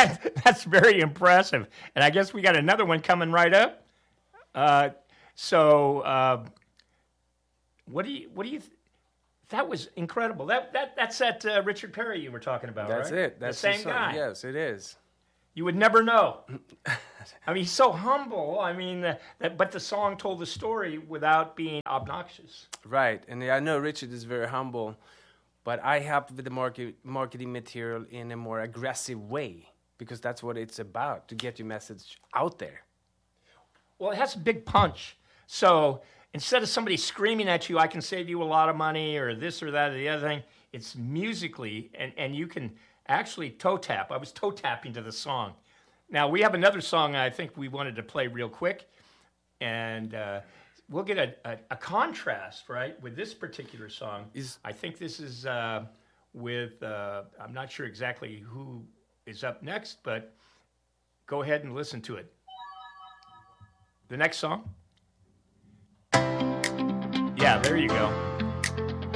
That's very impressive. And I guess we got another one coming right up. What do you? That was incredible. That's that Richard Perry you were talking about, That's right? it. That's the same guy. Yes, it is. You would never know. I mean, he's so humble. I mean, but the song told the story without being obnoxious. Right, and I know Richard is very humble, but I help with the marketing material in a more aggressive way because that's what it's about, to get your message out there. Well, it has a big punch. So instead of somebody screaming at you, I can save you a lot of money or this or that or the other thing, it's musically, and you can actually toe tap. I was toe tapping to the song. Now, we have another song I think we wanted to play real quick, and we'll get a contrast, right, with this particular song. I think this is with, I'm not sure exactly who is up next, but go ahead and listen to it. The next song? Yeah, there you go.